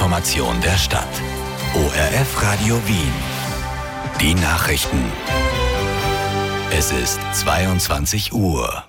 Information der Stadt. ORF Radio Wien. Die Nachrichten. Es ist 22 Uhr.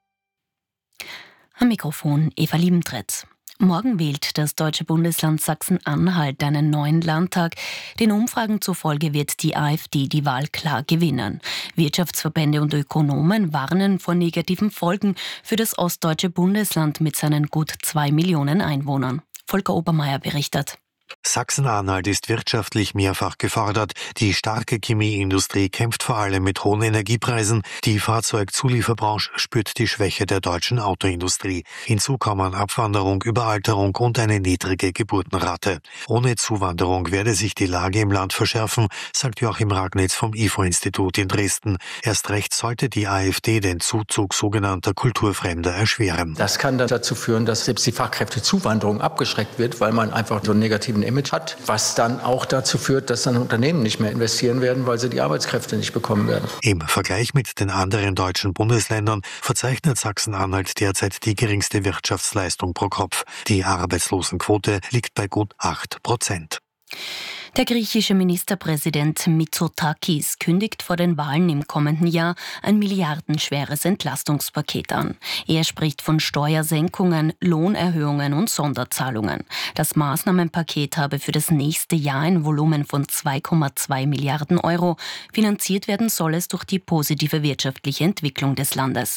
Am Mikrofon Eva Liebentretz. Morgen wählt das deutsche Bundesland Sachsen-Anhalt einen neuen Landtag. Den Umfragen zufolge wird die AfD die Wahl klar gewinnen. Wirtschaftsverbände und Ökonomen warnen vor negativen Folgen für das ostdeutsche Bundesland mit seinen gut 2 Millionen Einwohnern. Volker Obermeier berichtet. Sachsen-Anhalt ist wirtschaftlich mehrfach gefordert. Die starke Chemieindustrie kämpft vor allem mit hohen Energiepreisen. Die Fahrzeugzulieferbranche spürt die Schwäche der deutschen Autoindustrie. Hinzu kommen Abwanderung, Überalterung und eine niedrige Geburtenrate. Ohne Zuwanderung werde sich die Lage im Land verschärfen, sagt Joachim Ragnitz vom IFO-Institut in Dresden. Erst recht sollte die AfD den Zuzug sogenannter Kulturfremder erschweren. Das kann dann dazu führen, dass selbst die Fachkräftezuwanderung abgeschreckt wird, weil man einfach so einen negativen Image hat, was dann auch dazu führt, dass dann Unternehmen nicht mehr investieren werden, weil sie die Arbeitskräfte nicht bekommen werden. Im Vergleich mit den anderen deutschen Bundesländern verzeichnet Sachsen-Anhalt derzeit die geringste Wirtschaftsleistung pro Kopf. Die Arbeitslosenquote liegt bei gut 8%. Der griechische Ministerpräsident Mitsotakis kündigt vor den Wahlen im kommenden Jahr ein milliardenschweres Entlastungspaket an. Er spricht von Steuersenkungen, Lohnerhöhungen und Sonderzahlungen. Das Maßnahmenpaket habe für das nächste Jahr ein Volumen von 2,2 Milliarden Euro. Finanziert werden soll es durch die positive wirtschaftliche Entwicklung des Landes.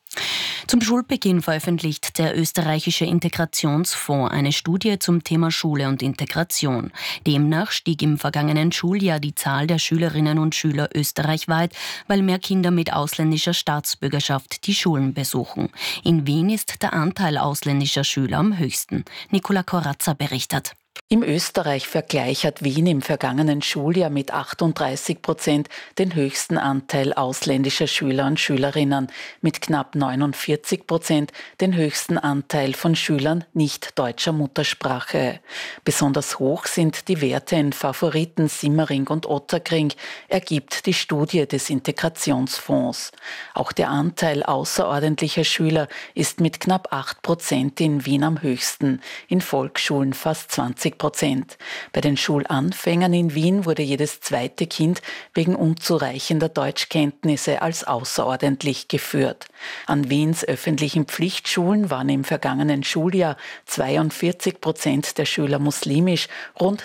Zum Schulbeginn veröffentlicht der österreichische Integrationsfonds eine Studie zum Thema Schule und Integration. Demnach stieg im vergangenen Schuljahr die Zahl der Schülerinnen und Schüler österreichweit, weil mehr Kinder mit ausländischer Staatsbürgerschaft die Schulen besuchen. In Wien ist der Anteil ausländischer Schüler am höchsten. Nicola Corazza berichtet. Im Österreich-Vergleich hat Wien im vergangenen Schuljahr mit 38% den höchsten Anteil ausländischer Schüler und Schülerinnen, mit knapp 49% den höchsten Anteil von Schülern nicht deutscher Muttersprache. Besonders hoch sind die Werte in Favoriten, Simmering und Ottakring, ergibt die Studie des Integrationsfonds. Auch der Anteil außerordentlicher Schüler ist mit knapp 8% in Wien am höchsten, in Volksschulen fast 20%. Bei den Schulanfängern in Wien wurde jedes zweite Kind wegen unzureichender Deutschkenntnisse als außerordentlich geführt. An Wiens öffentlichen Pflichtschulen waren im vergangenen Schuljahr 42% der Schüler muslimisch, rund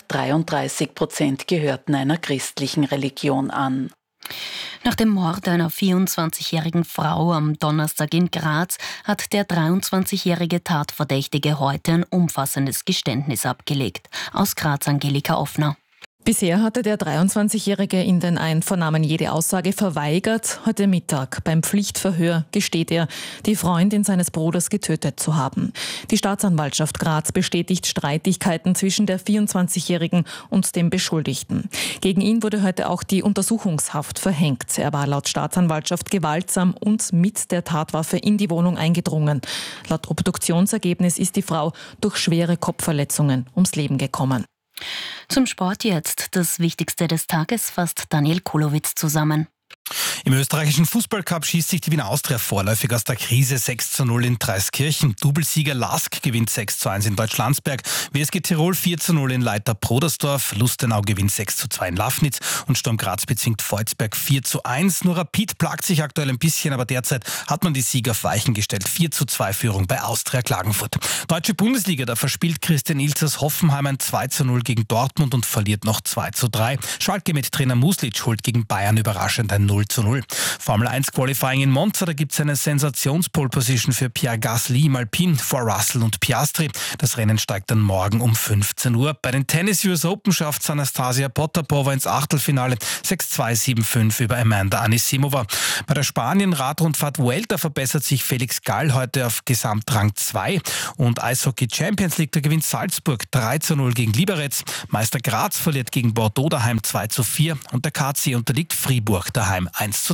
33% gehörten einer christlichen Religion an. Nach dem Mord einer 24-jährigen Frau am Donnerstag in Graz hat der 23-jährige Tatverdächtige heute ein umfassendes Geständnis abgelegt. Aus Graz Angelika Offner. Bisher hatte der 23-Jährige in den Einvernahmen jede Aussage verweigert. Heute Mittag beim Pflichtverhör gesteht er, die Freundin seines Bruders getötet zu haben. Die Staatsanwaltschaft Graz bestätigt Streitigkeiten zwischen der 24-Jährigen und dem Beschuldigten. Gegen ihn wurde heute auch die Untersuchungshaft verhängt. Er war laut Staatsanwaltschaft gewaltsam und mit der Tatwaffe in die Wohnung eingedrungen. Laut Obduktionsergebnis ist die Frau durch schwere Kopfverletzungen ums Leben gekommen. Zum Sport jetzt. Das Wichtigste des Tages fasst Daniel Kolowitz zusammen. Im österreichischen Fußballcup schießt sich die Wiener Austria vorläufig aus der Krise. 6:0 in Dreiskirchen. Doublesieger Lask gewinnt 6:1 in Deutschlandsberg. WSG Tirol 4:0 in Leiter-Prodersdorf. Lustenau gewinnt 6:2 in Lafnitz. Und Sturm Graz bezwingt Volzberg 4:1. Nur Rapid plagt sich aktuell ein bisschen, aber derzeit hat man die Sieger auf Weichen gestellt. 4:2 Führung bei Austria Klagenfurt. Deutsche Bundesliga, da verspielt Christian Ilzers Hoffenheim ein 2:0 gegen Dortmund und verliert noch 2:3. Schalke mit Trainer Muslic holt gegen Bayern überraschend ein 0:0. Formel 1 Qualifying in Monza, da gibt es eine Sensations-Pole-Position für Pierre Gasly im Alpine vor Russell und Piastri. Das Rennen steigt dann morgen um 15 Uhr. Bei den Tennis US Open schafft Anastasia Potapova ins Achtelfinale 6:2, 7:5 über Amanda Anisimova. Bei der Spanien-Radrundfahrt Vuelta verbessert sich Felix Gall heute auf Gesamtrang 2. Und Eishockey Champions League, da gewinnt Salzburg 3:0 gegen Liberec. Meister Graz verliert gegen Bordeaux daheim 2:4 und der KC unterliegt Fribourg daheim 1:3.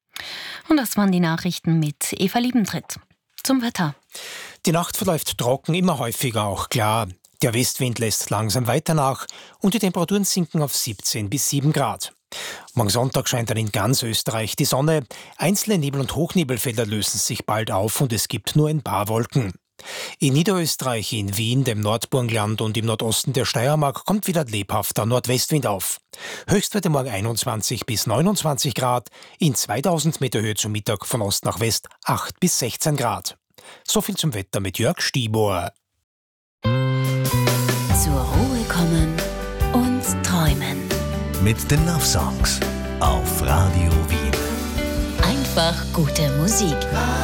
Und das waren die Nachrichten mit Eva Liebentretz. Zum Wetter. Die Nacht verläuft trocken, immer häufiger auch klar. Der Westwind lässt langsam weiter nach und die Temperaturen sinken auf 17 bis 7 Grad. Morgen Sonntag scheint dann in ganz Österreich die Sonne. Einzelne Nebel- und Hochnebelfelder lösen sich bald auf und es gibt nur ein paar Wolken. In Niederösterreich, in Wien, dem Nordburgenland und im Nordosten der Steiermark kommt wieder lebhafter Nordwestwind auf. Höchstwerte morgen 21 bis 29 Grad, in 2000 Meter Höhe zum Mittag von Ost nach West 8 bis 16 Grad. So viel zum Wetter mit Jörg Stieber. Zur Ruhe kommen und träumen. Mit den Love Songs auf Radio Wien. Einfach gute Musik.